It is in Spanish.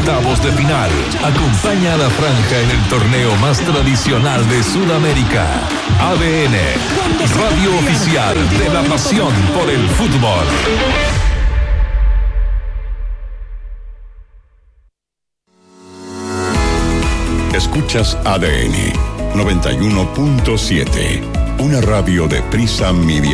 octavos de final. Acompaña a la franja en el torneo más tradicional de Sudamérica. ADN, radio oficial de la pasión por el fútbol. Escuchas ADN 91.7, una radio de Prisa Media.